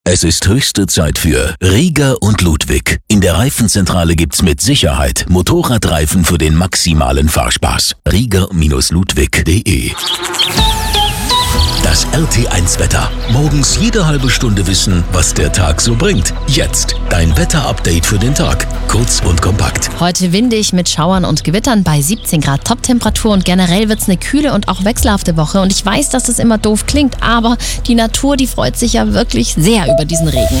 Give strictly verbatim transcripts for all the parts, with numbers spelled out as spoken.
Es ist höchste Zeit für Rieger und Ludwig. In der Reifenzentrale gibt's mit Sicherheit Motorradreifen für den maximalen Fahrspaß. Rieger Ludwig punkt de. Das R T eins Wetter. Morgens jede halbe Stunde wissen, was der Tag so bringt. Jetzt dein Wetterupdate für den Tag. Kurz und kompakt. Heute windig mit Schauern und Gewittern bei siebzehn Grad Toptemperatur und generell wird's eine kühle und auch wechselhafte Woche. Und ich weiß, dass das immer doof klingt, aber die Natur, die freut sich ja wirklich sehr über diesen Regen.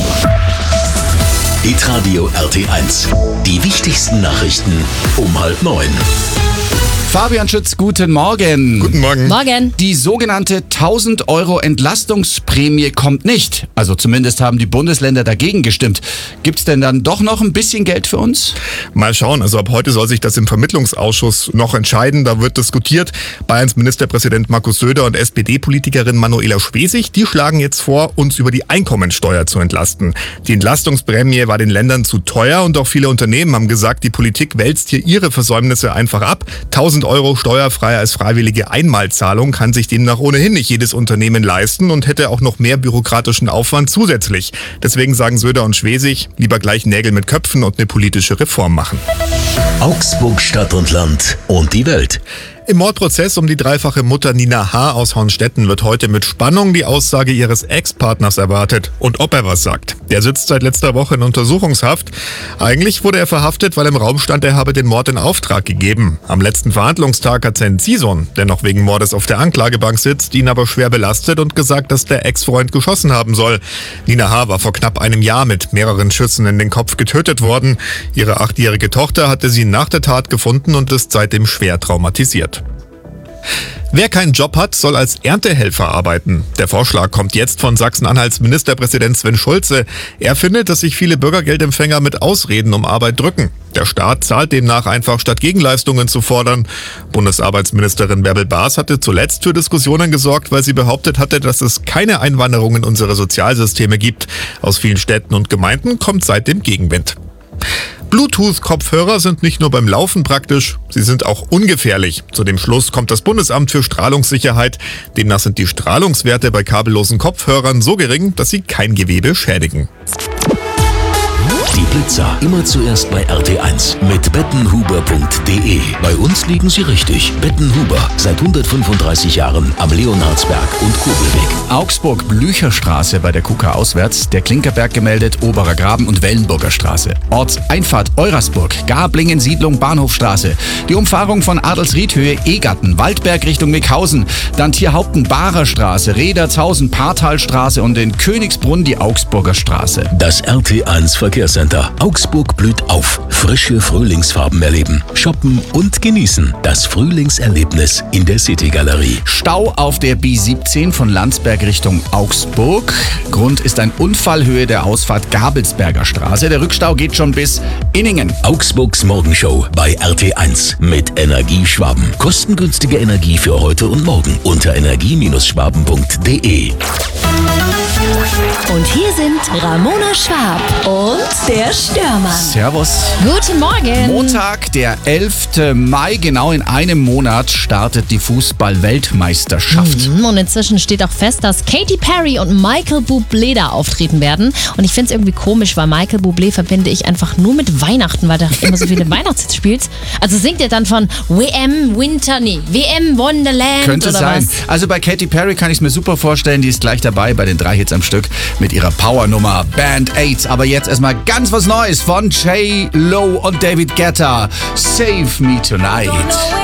Hitradio R T eins. Die wichtigsten Nachrichten um halb neun. Fabian Schütz, guten Morgen. Guten Morgen. Morgen. Die sogenannte tausend Euro Entlastungsprämie kommt nicht. Also zumindest haben die Bundesländer dagegen gestimmt. Gibt's denn dann doch noch ein bisschen Geld für uns? Mal schauen. Also ab heute soll sich das im Vermittlungsausschuss noch entscheiden. Da wird diskutiert. Bayerns Ministerpräsident Markus Söder und S P D-Politikerin Manuela Schwesig, die schlagen jetzt vor, uns über die Einkommensteuer zu entlasten. Die Entlastungsprämie war den Ländern zu teuer und auch viele Unternehmen haben gesagt, die Politik wälzt hier ihre Versäumnisse einfach ab. tausend Euro steuerfrei als freiwillige Einmalzahlung kann sich demnach ohnehin nicht jedes Unternehmen leisten und hätte auch noch mehr bürokratischen Aufwand zusätzlich. Deswegen sagen Söder und Schwesig, lieber gleich Nägel mit Köpfen und eine politische Reform machen. Augsburg, Stadt und Land und die Welt. Im Mordprozess um die dreifache Mutter Nina H. aus Hornstetten wird heute mit Spannung die Aussage ihres Ex-Partners erwartet und ob er was sagt. Der sitzt seit letzter Woche in Untersuchungshaft. Eigentlich wurde er verhaftet, weil im Raum stand, er habe den Mord in Auftrag gegeben. Am letzten Verhandlungstag hat sein Ziehsohn, der noch wegen Mordes auf der Anklagebank sitzt, ihn aber schwer belastet und gesagt, dass der Ex-Freund geschossen haben soll. Nina H. war vor knapp einem Jahr mit mehreren Schüssen in den Kopf getötet worden. Ihre achtjährige Tochter hatte sie nach der Tat gefunden und ist seitdem schwer traumatisiert. Wer keinen Job hat, soll als Erntehelfer arbeiten. Der Vorschlag kommt jetzt von Sachsen-Anhalts Ministerpräsident Sven Schulze. Er findet, dass sich viele Bürgergeldempfänger mit Ausreden um Arbeit drücken. Der Staat zahlt demnach einfach, statt Gegenleistungen zu fordern. Bundesarbeitsministerin Bärbel Baas hatte zuletzt für Diskussionen gesorgt, weil sie behauptet hatte, dass es keine Einwanderung in unsere Sozialsysteme gibt. Aus vielen Städten und Gemeinden kommt seitdem Gegenwind. Bluetooth-Kopfhörer sind nicht nur beim Laufen praktisch, sie sind auch ungefährlich. Zu dem Schluss kommt das Bundesamt für Strahlungssicherheit. Demnach sind die Strahlungswerte bei kabellosen Kopfhörern so gering, dass sie kein Gewebe schädigen. Die Blitzer immer zuerst bei R T eins mit bettenhuber punkt de. Bei uns liegen sie richtig. Bettenhuber, seit hundertfünfunddreißig Jahren am Leonhardsberg und Kurbelweg. Augsburg, Blücherstraße bei der K U K auswärts, der Klinkerberg gemeldet, Oberer Graben und Wellenburger Straße. Ortseinfahrt Eurasburg, Garblingen, Siedlung, Bahnhofstraße. Die Umfahrung von Adelsriedhöhe, Egatten, Waldberg Richtung Mickhausen. Dann Tierhaupten, Barer Straße, Redertshausen, Parthalstraße und in Königsbrunn die Augsburger Straße. Das R T eins Verkehrscenter. Augsburg blüht auf. Frische Frühlingsfarben erleben, shoppen und genießen. Das Frühlingserlebnis in der City-Galerie. Stau auf der B siebzehn von Landsberg Richtung Augsburg. Grund ist ein Unfall, Höhe der Ausfahrt Gabelsberger Straße. Der Rückstau geht schon bis Inningen. Augsburgs Morgenshow bei R T eins mit Energie Schwaben. Kostengünstige Energie für heute und morgen unter energie schwaben punkt de. Und hier sind Ramona Schwab und der Störmann. Servus. Guten Morgen. Montag, der elfte Mai, genau in einem Monat startet die Fußball-Weltmeisterschaft. Mhm, und inzwischen steht auch fest, dass Katy Perry und Michael Bublé da auftreten werden. Und ich finde es irgendwie komisch, weil Michael Bublé verbinde ich einfach nur mit Weihnachten, weil der immer so viele Weihnachtshits spielt. Also singt er dann von W M Winter, nee, W M Wonderland Könnte oder sein. was? Also bei Katy Perry kann ich es mir super vorstellen, die ist gleich dabei bei den drei Hits am Stück mit ihrer Powernummer Band Aid. Aber jetzt erstmal ganz was Neues von J Lo und David Guetta. Save Me Tonight.